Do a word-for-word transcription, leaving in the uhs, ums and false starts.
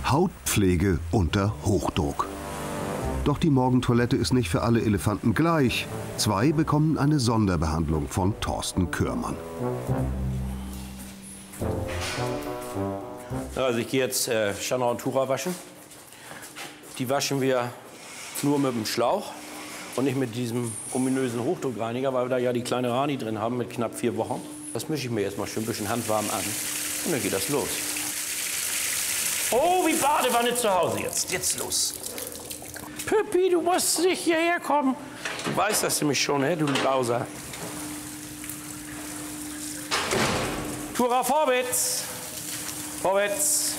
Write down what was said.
Hautpflege unter Hochdruck. Doch die Morgentoilette ist nicht für alle Elefanten gleich. Zwei bekommen eine Sonderbehandlung von Thorsten Körmann. Also ich gehe jetzt äh, Chanel und Tura waschen. Die waschen wir nur mit dem Schlauch und nicht mit diesem ominösen Hochdruckreiniger, weil wir da ja die kleine Rani drin haben mit knapp vier Wochen. Das mische ich mir jetzt mal schön ein bisschen handwarm an und dann geht das los. Oh, wie Badewanne zu Hause jetzt. Jetzt los. Püppi, du musst nicht hierher kommen. Du weißt das nämlich schon, ne, du Lauser. Tura, vorwärts. Vorwärts.